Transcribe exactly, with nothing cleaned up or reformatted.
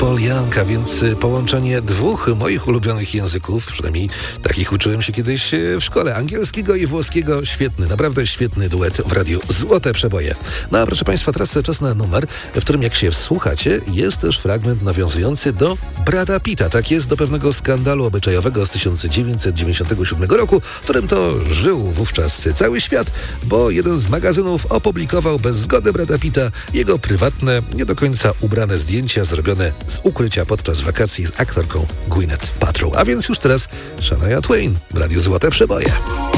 Paul Young, a więc połączenie dwóch moich ulubionych języków, przynajmniej takich uczyłem się kiedyś w szkole, angielskiego i włoskiego. Świetny, naprawdę świetny duet w radiu Złote Przeboje. No a proszę Państwa, teraz czas na numer, w którym jak się wsłuchacie, jest też fragment nawiązujący do Brada Pitta. Tak jest, do pewnego skandalu obyczajowego z tysiąc dziewięćset dziewięćdziesiątego siódmego roku, w którym to żył wówczas cały świat, bo jeden z magazynów opublikował bez zgody Brada Pitta jego prywatne, nie do końca ubrane zdjęcia zrobione z ukrycia podczas wakacji z aktorką Gwyneth Paltrow. A więc już teraz Shania Twain w radiu Złote Przeboje.